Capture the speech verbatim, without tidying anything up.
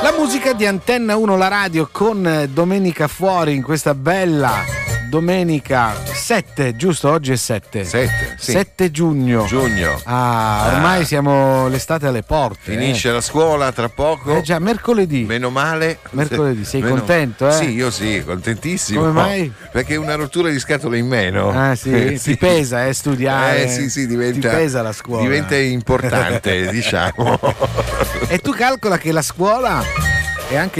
La musica di Antenna uno, la radio, con Domenica Fuori in questa bella domenica sette, giusto? Oggi è sette. sette, sì. sette giugno. Giugno. Ah, ormai ah. siamo l'estate alle porte. Finisce eh. la scuola tra poco. Eh già, mercoledì. Meno male. Mercoledì, sei meno... contento, eh? Sì, io sì, contentissimo. Come mai? Perché una rottura di scatole in meno. Ah sì, eh, sì. Ti pesa, eh, studiare. Eh sì, sì, diventa. Ti pesa la scuola. Diventa importante, diciamo. E tu calcola che la scuola è anche